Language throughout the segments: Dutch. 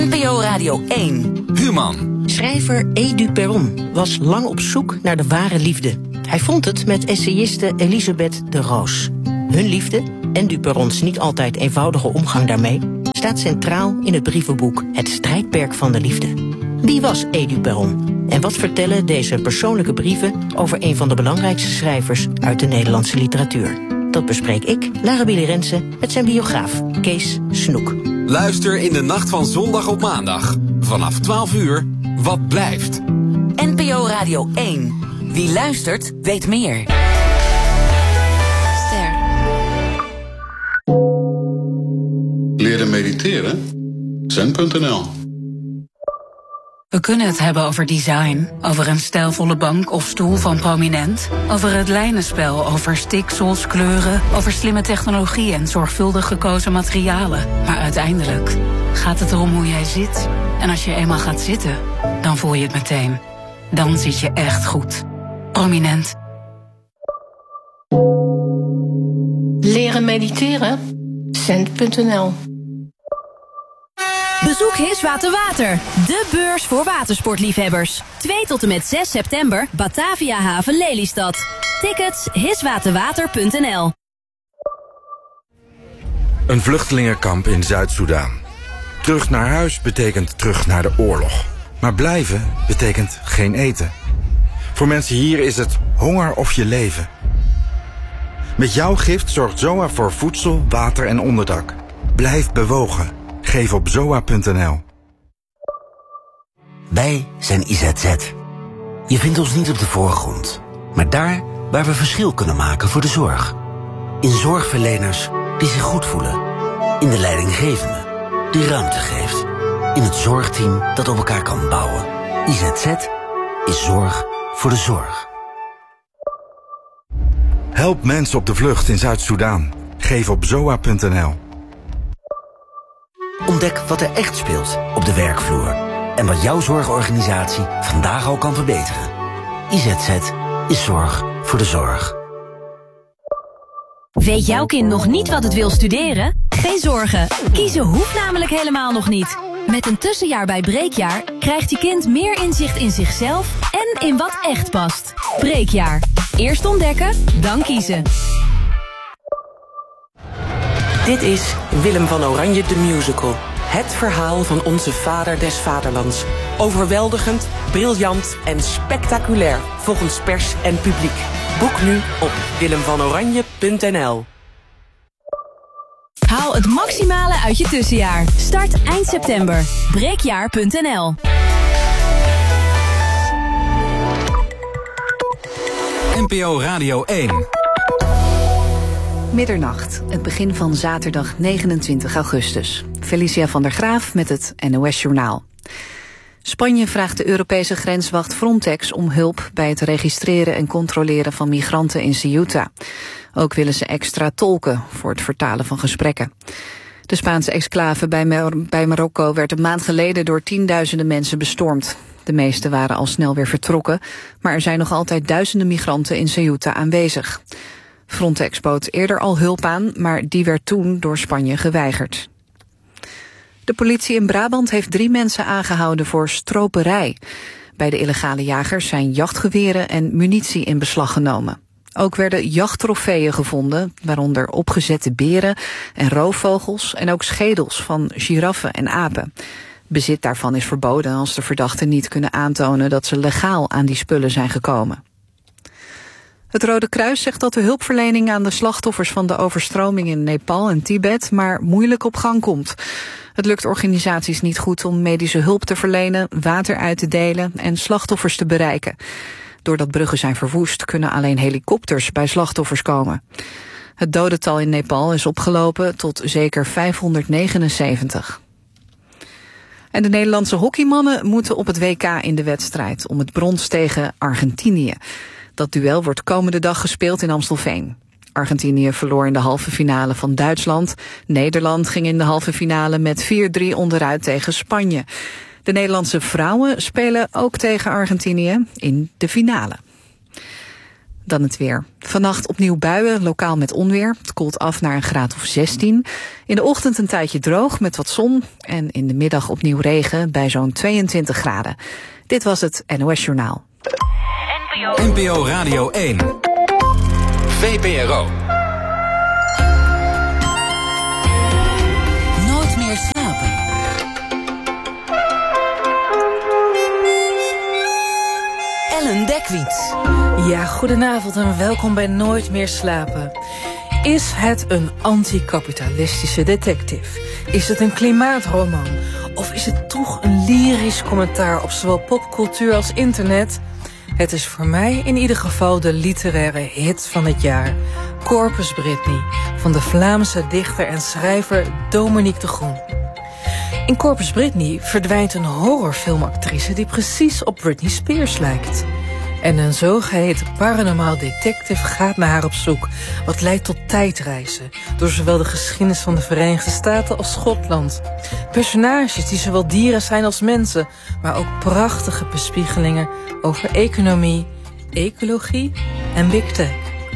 NPO Radio 1. Human. Schrijver Edu Perron was lang op zoek naar de ware liefde. Hij vond het met essayiste Elisabeth de Roos. Hun liefde, en Du Perrons niet altijd eenvoudige omgang daarmee, staat centraal in het brievenboek Het strijdperk van de liefde. Wie was Edu Perron? En wat vertellen deze persoonlijke brieven over een van de belangrijkste schrijvers uit de Nederlandse literatuur? Dat bespreek ik, Lara Billy Rensen, met zijn biograaf Kees Snoek. Luister in de nacht van zondag op maandag. Vanaf 12 uur, Wat blijft? NPO Radio 1. Wie luistert, weet meer. Ster. Leren mediteren? Zen.nl. We kunnen het hebben over design, over een stijlvolle bank of stoel van Prominent, over het lijnenspel, over stiksels, kleuren, over slimme technologie en zorgvuldig gekozen materialen. Maar uiteindelijk gaat het erom hoe jij zit. En als je eenmaal gaat zitten, dan voel je het meteen. Dan zit je echt goed. Prominent. Leren mediteren? Zen.nl. Bezoek Hiswaterwater, de beurs voor watersportliefhebbers. 2 tot en met 6 september, Batavia Haven Lelystad. Tickets hiswaterwater.nl. Een vluchtelingenkamp in Zuid-Soedan. Terug naar huis betekent terug naar de oorlog. Maar blijven betekent geen eten. Voor mensen hier is het honger of je leven. Met jouw gift zorgt ZOA voor voedsel, water en onderdak. Blijf bewogen. Geef op zoa.nl. Wij zijn IZZ. Je vindt ons niet op de voorgrond, maar daar waar we verschil kunnen maken voor de zorg. In zorgverleners die zich goed voelen. In de leidinggevende die ruimte geeft. In het zorgteam dat op elkaar kan bouwen. IZZ is zorg voor de zorg. Help mensen op de vlucht in Zuid-Soedan. Geef op zoa.nl. Ontdek wat er echt speelt op de werkvloer. En wat jouw zorgorganisatie vandaag al kan verbeteren. IZZ is zorg voor de zorg. Weet jouw kind nog niet wat het wil studeren? Geen zorgen. Kiezen hoeft namelijk helemaal nog niet. Met een tussenjaar bij Breekjaar krijgt je kind meer inzicht in zichzelf en in wat echt past. Breekjaar. Eerst ontdekken, dan kiezen. Dit is Willem van Oranje de Musical. Het verhaal van onze vader des vaderlands. Overweldigend, briljant en spectaculair volgens pers en publiek. Boek nu op willemvanoranje.nl. Haal het maximale uit je tussenjaar. Start eind september. Breekjaar.nl. NPO Radio 1. Middernacht, het begin van zaterdag 29 augustus. Felicia van der Graaf met het NOS-journaal. Spanje vraagt de Europese grenswacht Frontex om hulp bij het registreren en controleren van migranten in Ceuta. Ook willen ze extra tolken voor het vertalen van gesprekken. De Spaanse exclave bij Marokko werd een maand geleden door tienduizenden mensen bestormd. De meeste waren al snel weer vertrokken, maar er zijn nog altijd duizenden migranten in Ceuta aanwezig. Frontex bood eerder al hulp aan, maar die werd toen door Spanje geweigerd. De politie in Brabant heeft 3 mensen aangehouden voor stroperij. Bij de illegale jagers zijn jachtgeweren en munitie in beslag genomen. Ook werden jachttrofeeën gevonden, waaronder opgezette beren en roofvogels en ook schedels van giraffen en apen. Bezit daarvan is verboden als de verdachten niet kunnen aantonen dat ze legaal aan die spullen zijn gekomen. Het Rode Kruis zegt dat de hulpverlening aan de slachtoffers van de overstroming in Nepal en Tibet maar moeilijk op gang komt. Het lukt organisaties niet goed om medische hulp te verlenen, water uit te delen en slachtoffers te bereiken. Doordat bruggen zijn verwoest, kunnen alleen helikopters bij slachtoffers komen. Het dodental in Nepal is opgelopen tot zeker 579. En de Nederlandse hockeymannen moeten op het WK in de wedstrijd om het brons tegen Argentinië. Dat duel wordt komende dag gespeeld in Amstelveen. Argentinië verloor in de halve finale van Duitsland. Nederland ging in de halve finale met 4-3 onderuit tegen Spanje. De Nederlandse vrouwen spelen ook tegen Argentinië in de finale. Dan het weer. Vannacht opnieuw buien, lokaal met onweer. Het koelt af naar een graad of 16. In de ochtend een tijdje droog met wat zon. En in de middag opnieuw regen bij zo'n 22 graden. Dit was het NOS Journaal. NPO Radio 1. VPRO. Nooit meer slapen. Ellen Dekwits. Ja, goedenavond en welkom bij Nooit meer slapen. Is het een anticapitalistische detective? Is het een klimaatroman? Of is het toch een lyrisch commentaar op zowel popcultuur als internet? Het is voor mij in ieder geval de literaire hit van het jaar. Corpus Britney, van de Vlaamse dichter en schrijver Dominique de Groen. In Corpus Britney verdwijnt een horrorfilmactrice die precies op Britney Spears lijkt. En een zogeheten paranormaal detective gaat naar haar op zoek, wat leidt tot tijdreizen, door zowel de geschiedenis van de Verenigde Staten als Schotland. Personages die zowel dieren zijn als mensen, maar ook prachtige bespiegelingen over economie, ecologie en big tech.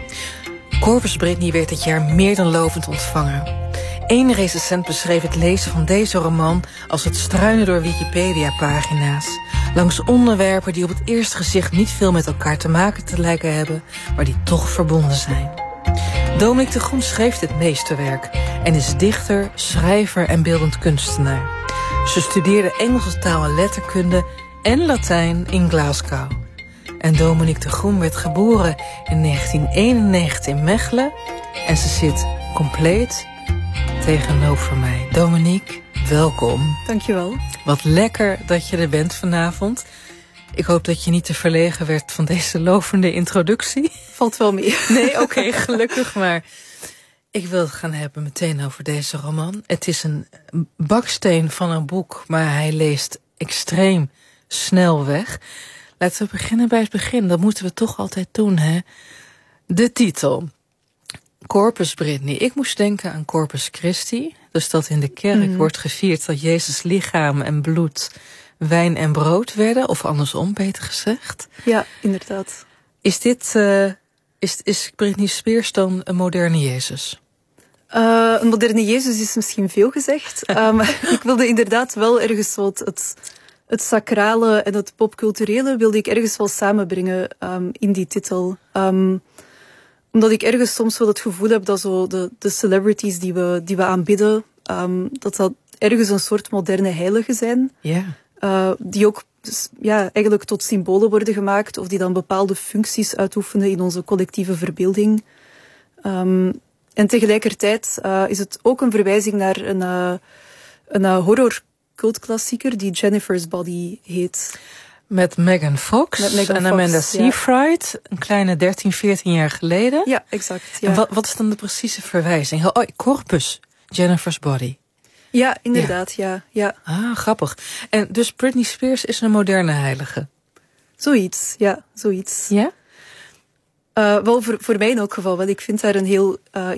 Corpus Britney werd dit jaar meer dan lovend ontvangen. Eén recensent beschreef het lezen van deze roman als het struinen door Wikipedia-pagina's, langs onderwerpen die op het eerste gezicht niet veel met elkaar te maken te lijken hebben, maar die toch verbonden zijn. Dominique de Groen schreef dit meesterwerk en is dichter, schrijver en beeldend kunstenaar. Ze studeerde Engelse taal en letterkunde en Latijn in Glasgow. En Dominique de Groen werd geboren in 1991 in Mechelen en ze zit compleet tegenover mij. Dominique, welkom. Dankjewel. Wat lekker dat je er bent vanavond. Ik hoop dat je niet te verlegen werd van deze lovende introductie. Valt wel mee. Nee, oké, gelukkig maar. Ik wil het gaan hebben meteen over deze roman. Het is een baksteen van een boek, maar hij leest extreem snel weg. Laten we beginnen bij het begin. Dat moeten we toch altijd doen, hè? De titel. Corpus Britney. Ik moest denken aan Corpus Christi. Dus dat in de kerk wordt gevierd dat Jezus lichaam en bloed wijn en brood werden. Of andersom, beter gezegd. Ja, inderdaad. Is dit, is Britney Spears dan een moderne Jezus? Een moderne Jezus is misschien veel gezegd. Ik wilde inderdaad wel ergens zo het sacrale en het popculturele wilde ik ergens wel samenbrengen in die titel. Omdat ik ergens soms wel het gevoel heb dat zo de celebrities die we aanbidden, dat ergens een soort moderne heiligen zijn. Yeah. Die ook eigenlijk tot symbolen worden gemaakt of die dan bepaalde functies uitoefenen in onze collectieve verbeelding. En tegelijkertijd is het ook een verwijzing naar een horror cultklassieker die Jennifer's Body heet. Met Megan Fox en Amanda Seyfried, ja. Een kleine 13, 14 jaar geleden. Ja, exact. Ja. En wat is dan de precieze verwijzing? Oh, Corpus, Jennifer's Body. Ja, inderdaad, ja. Ah, grappig. En dus Britney Spears is een moderne heilige? Zoiets, ja, zoiets. Ja? Wel, voor mij in elk geval. Want ik vind haar een heel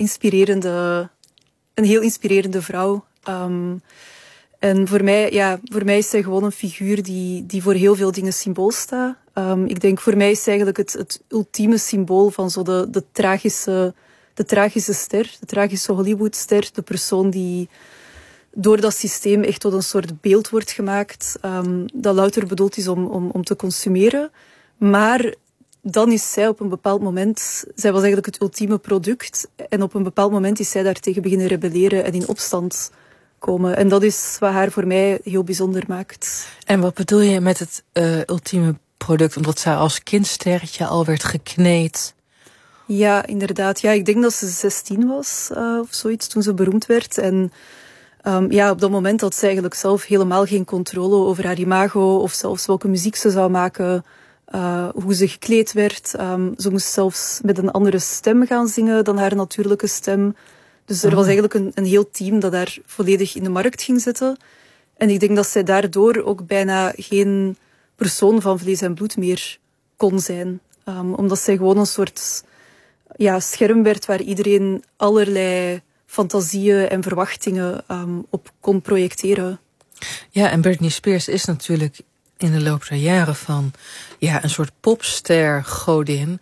inspirerende vrouw. En voor mij is zij gewoon een figuur die voor heel veel dingen symbool staat. Ik denk, voor mij is zij eigenlijk het ultieme symbool van zo de tragische ster, de tragische Hollywoodster, de persoon die door dat systeem echt tot een soort beeld wordt gemaakt, dat louter bedoeld is om te consumeren. Maar dan is zij op een bepaald moment, zij was eigenlijk het ultieme product, en op een bepaald moment is zij daartegen beginnen rebelleren en in opstand komen. En dat is wat haar voor mij heel bijzonder maakt. En wat bedoel je met het ultieme product? Omdat zij als kindsterretje al werd gekneed. Ja, inderdaad. Ja, ik denk dat ze 16 was of zoiets toen ze beroemd werd. En op dat moment had ze eigenlijk zelf helemaal geen controle over haar imago of zelfs welke muziek ze zou maken, hoe ze gekleed werd. Ze moest zelfs met een andere stem gaan zingen dan haar natuurlijke stem. Dus er was eigenlijk een heel team dat daar volledig in de markt ging zetten. En ik denk dat zij daardoor ook bijna geen persoon van vlees en bloed meer kon zijn. Omdat zij gewoon een soort scherm werd waar iedereen allerlei fantasieën en verwachtingen op kon projecteren. Ja, en Britney Spears is natuurlijk in de loop der jaren van een soort popster godin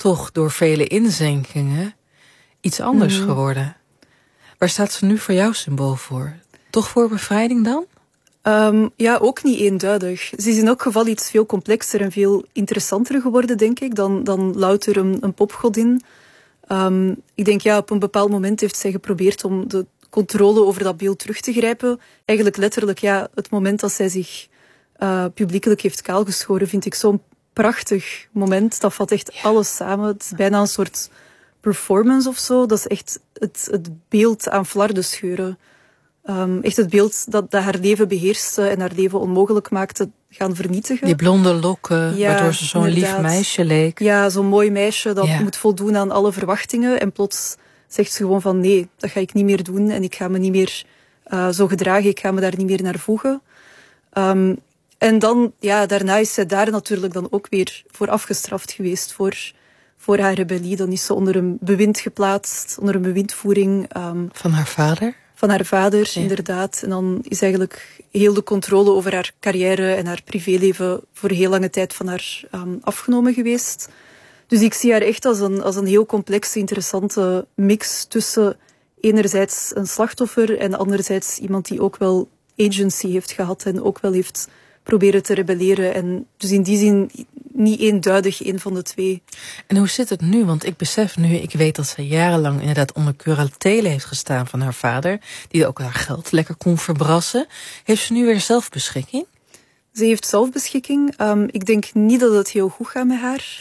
toch door vele inzinkingen iets anders geworden. Waar staat ze nu voor jou symbool voor? Toch voor bevrijding dan? Ja, ook niet eenduidig. Ze is in elk geval iets veel complexer en veel interessanter geworden, denk ik, dan louter een popgodin. Ik denk, op een bepaald moment heeft zij geprobeerd om de controle over dat beeld terug te grijpen. Eigenlijk letterlijk, het moment dat zij zich publiekelijk heeft kaalgeschoren, vind ik zo'n prachtig moment. Dat vat echt alles samen. Het is bijna een soort performance of zo. Dat is echt het beeld aan flarden scheuren. Echt het beeld dat haar leven beheerste en haar leven onmogelijk maakte gaan vernietigen. Die blonde lokken, waardoor ze zo'n lief meisje leek. Ja, zo'n mooi meisje dat moet voldoen aan alle verwachtingen. En plots zegt ze gewoon van nee, dat ga ik niet meer doen. En ik ga me niet meer zo gedragen. Ik ga me daar niet meer naar voegen. En dan, daarna is zij daar natuurlijk dan ook weer voor afgestraft geweest. Voor haar rebellie. Dan is ze onder een bewind geplaatst. Onder een bewindvoering. Van haar vader? Van haar vader, inderdaad. En dan is eigenlijk heel de controle over haar carrière en haar privéleven voor heel lange tijd van haar afgenomen geweest. Dus ik zie haar echt als een heel complexe, interessante mix tussen enerzijds een slachtoffer en anderzijds iemand die ook wel agency heeft gehad en ook wel heeft proberen te rebelleren. En dus in die zin niet eenduidig een van de twee. En hoe zit het nu? Want ik besef nu, ik weet dat ze jarenlang inderdaad onder curatele heeft gestaan van haar vader, die ook haar geld lekker kon verbrassen. Heeft ze nu weer zelfbeschikking? Ze heeft zelfbeschikking. Ik denk niet dat het heel goed gaat met haar.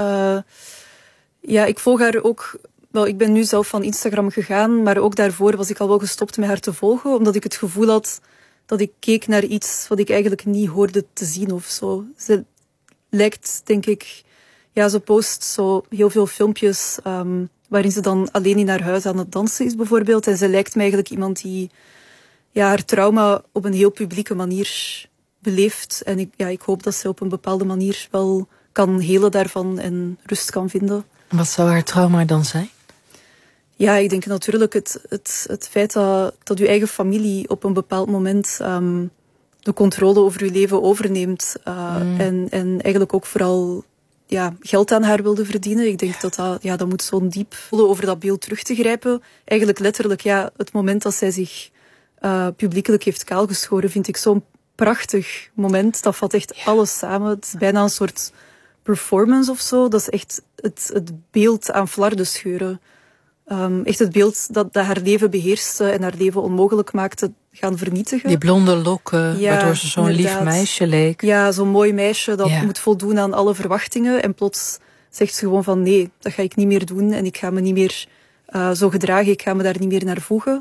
Ik volg haar ook. Wel, ik ben nu zelf van Instagram gegaan, maar ook daarvoor was ik al wel gestopt met haar te volgen, omdat ik het gevoel had dat ik keek naar iets wat ik eigenlijk niet hoorde te zien of zo. Ze lijkt, denk ik, ze post zo heel veel filmpjes waarin ze dan alleen in haar huis aan het dansen is bijvoorbeeld. En ze lijkt me eigenlijk iemand die haar trauma op een heel publieke manier beleeft. En ik hoop dat ze op een bepaalde manier wel kan helen daarvan en rust kan vinden. Wat zou haar trauma dan zijn? Ja, ik denk natuurlijk het feit dat uw eigen familie op een bepaald moment de controle over uw leven overneemt. En eigenlijk ook vooral geld aan haar wilde verdienen. Ik denk dat moet zo'n diep over dat beeld terug te grijpen. Eigenlijk letterlijk, het moment dat zij zich publiekelijk heeft kaalgeschoren, vind ik zo'n prachtig moment. Dat vat echt alles samen. Het is bijna een soort performance of zo. Dat is echt het beeld aan flarden scheuren. Echt het beeld dat haar leven beheerste en haar leven onmogelijk maakte gaan vernietigen. Die blonde lokken, waardoor ze zo'n lief meisje leek. Ja, zo'n mooi meisje dat moet voldoen aan alle verwachtingen. En plots zegt ze gewoon van nee, dat ga ik niet meer doen. En ik ga me niet meer zo gedragen. Ik ga me daar niet meer naar voegen.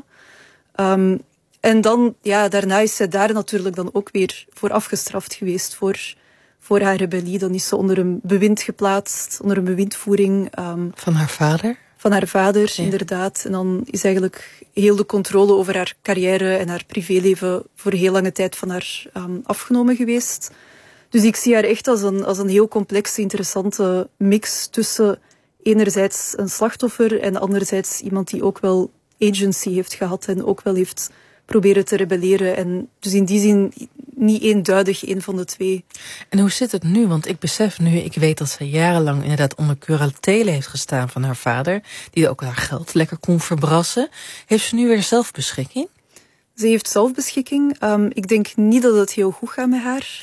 En dan, daarna is zij daar natuurlijk dan ook weer voor afgestraft geweest. Voor haar rebellie. Dan is ze onder een bewind geplaatst. Onder een bewindvoering. Van haar vader? Van haar vader, inderdaad. En dan is eigenlijk heel de controle over haar carrière en haar privéleven voor heel lange tijd van haar afgenomen geweest. Dus ik zie haar echt als een heel complexe, interessante mix tussen enerzijds een slachtoffer en anderzijds iemand die ook wel agency heeft gehad en ook wel heeft proberen te rebelleren. En dus in die zin niet eenduidig een van de twee. En hoe zit het nu? Want ik besef nu, ik weet dat ze jarenlang inderdaad onder curatele heeft gestaan van haar vader, die ook haar geld lekker kon verbrassen. Heeft ze nu weer zelfbeschikking? Ze heeft zelfbeschikking. Ik denk niet dat het heel goed gaat met haar.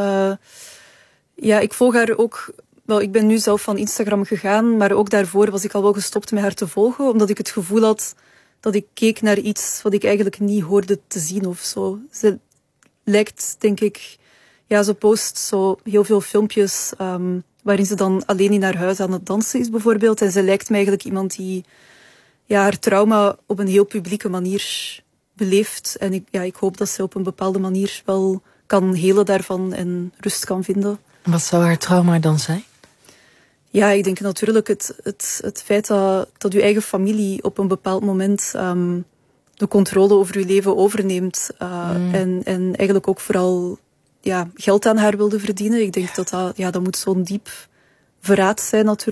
Ik volg haar ook. Wel, ik ben nu zelf van Instagram gegaan, maar ook daarvoor was ik al wel gestopt met haar te volgen, omdat ik het gevoel had dat ik keek naar iets wat ik eigenlijk niet hoorde te zien of zo. Ze lijkt, denk ik, ze post zo heel veel filmpjes waarin ze dan alleen in haar huis aan het dansen is bijvoorbeeld. En ze lijkt me eigenlijk iemand die haar trauma op een heel publieke manier beleeft. En ik hoop dat ze op een bepaalde manier wel kan helen daarvan en rust kan vinden. Wat zou haar trauma dan zijn? Ja, ik denk natuurlijk het feit dat uw eigen familie op een bepaald moment de controle over uw leven overneemt. En eigenlijk ook vooral geld aan haar wilde verdienen. Ik denk dat moet zo'n diep verraad zijn natuurlijk.